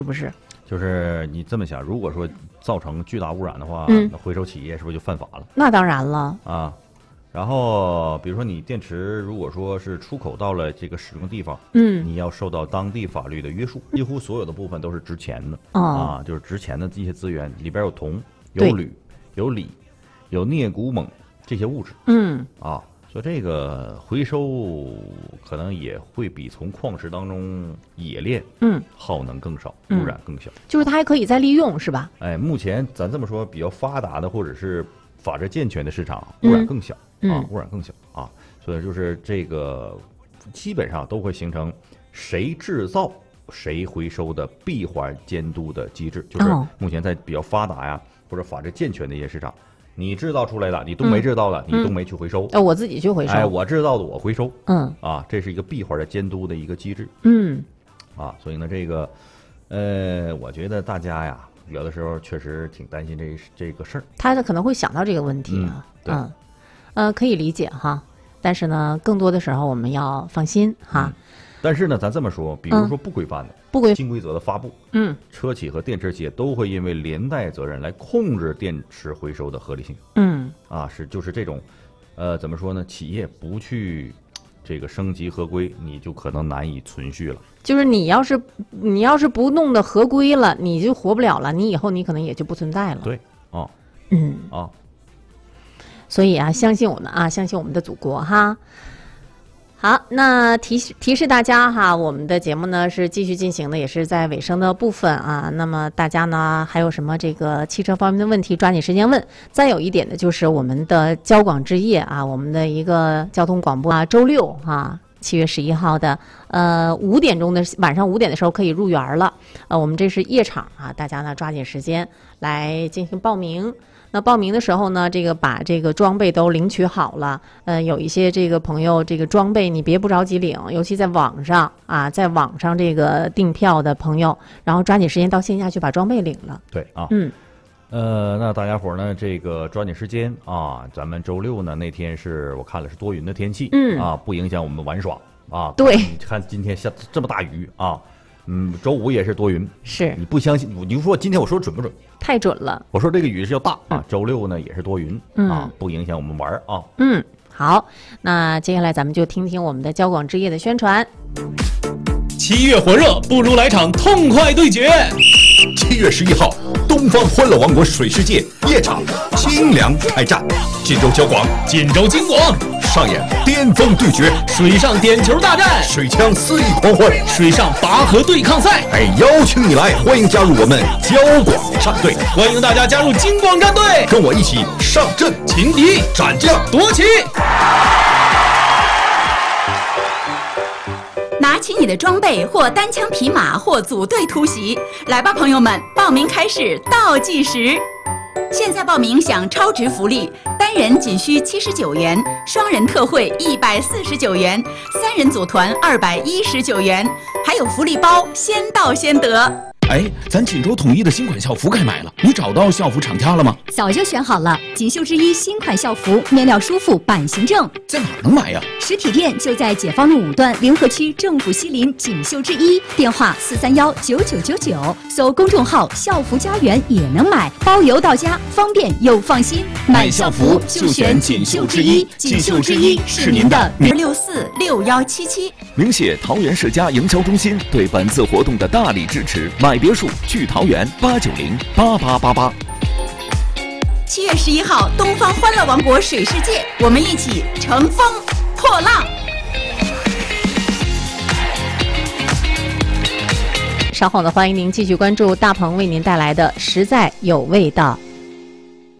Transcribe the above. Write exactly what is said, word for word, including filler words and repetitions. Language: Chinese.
是不是？ 就是你这么想，如果说造成巨大污染的话， 嗯、 那回收企业是不是就犯法了？ 那当然了啊。然后比如说你电池如果说是出口到了这个使用地方， 嗯， 你要受到当地法律的约束，几乎所有的部分都是值钱的、 哦、 啊，就是值钱的这些资源里边有铜、有铝、有锂、有镍钴锰这些物质， 嗯啊，所以这个回收可能也会比从矿石当中冶炼， 嗯，耗能更少，污染更小， 嗯、就是它还可以再利用，是吧？ 哎，目前咱这么说，比较发达的或者是法制健全的市场，污染更小。嗯啊，污染更小啊，所以就是这个基本上都会形成谁制造谁回收的闭环监督的机制，就是目前在比较发达呀或者法制健全的一些市场，你制造出来的，你冬梅制造的， 嗯、 你冬梅去回收， 呃、嗯，我自己去回收， 哎，我制造的我回收， 嗯， 啊，这是一个闭环的监督的一个机制， 嗯， 啊，所以呢，这个，呃，我觉得大家呀，有的时候确实挺担心这这个事儿， 他可能会想到这个问题啊， 嗯， 嗯。呃，可以理解哈，但是呢，更多的时候我们要放心哈。 嗯、但是呢，咱这么说，比如说不规范的、嗯、 不规新规则的发布， 嗯， 车企和电池企业都会因为连带责任来控制电池回收的合理性。 嗯， 啊，是就是这种，呃，怎么说呢？企业不去这个升级合规，你就可能难以存续了。 就是你要是你要是不弄的合规了，你就活不了了，你以后你可能也就不存在了。 对，哦， 嗯， 啊。 所以啊，相信我们啊，相信我们的祖国哈。好，那提示提示大家哈，我们的节目呢是继续进行的，也是在尾声的部分啊。那么大家呢还有什么这个汽车方面的问题，抓紧时间问。再有一点呢，就是我们的交广之夜啊，我们的一个交通广播啊，周六啊。七月十一号的呃五点钟的晚上五点的时候可以入园了，呃，我们这是夜场啊，大家呢抓紧时间来进行报名。那报名的时候呢，这个把这个装备都领取好了，呃，有一些这个朋友这个装备你别不着急领，尤其在网上啊，在网上这个订票的朋友，然后抓紧时间到线下去把装备领了。 对啊， 嗯。 呃，那大家伙呢，这个抓紧时间啊！咱们周六呢那天是我看了是多云的天气， 嗯啊，不影响我们玩耍啊。 对， 你看今天下这么大雨啊，嗯，周五也是多云， 是你不相信？你就说今天我说准不准？ 太准了！ 我说这个雨是要大啊，周六呢也是多云、 嗯、 啊，不影响我们玩啊。 嗯，好，那接下来咱们就听听我们的交广之夜的宣传。 七月火热，不如来场痛快对决。 七月十一号，东方欢乐王国水世界夜场清凉开战，锦州交广， 锦州金广上演巅峰对决， 水上点球大战， 水枪肆意狂欢， 水上拔河对抗赛。 哎，邀请你来，欢迎加入我们交广战队， 欢迎大家加入金广战队， 跟我一起上阵， 擒敌斩将， 夺旗。 拿起你的装备，或单枪匹马，或组队突袭，来吧，朋友们！报名开始倒计时，现在报名享超值福利：单人仅需七十九元，双人特惠一百四十九元，三人组团二百一十九元，还有福利包，先到先得。 哎，咱锦州统一的新款校服该买了，你找到校服厂家了吗？ 早就选好了，锦绣之一新款校服，面料舒服，版型正。 在哪儿能买呀？ 实体店就在解放路五段联合区政府西林锦绣之一，电话四三幺九九九九，搜公众号校服家园也能买，包邮到家，方便又放心。 买校服就选锦绣之一，锦绣之一是您的六四六幺七七。 明谢桃园世家营销中心对本次活动的大力支持。买别墅去桃园八九零八八八八。 七月十一号，东方欢乐王国水世界，我们一起乘风破浪。 稍后呢，欢迎您继续关注大鹏为您带来的《实在有味道》。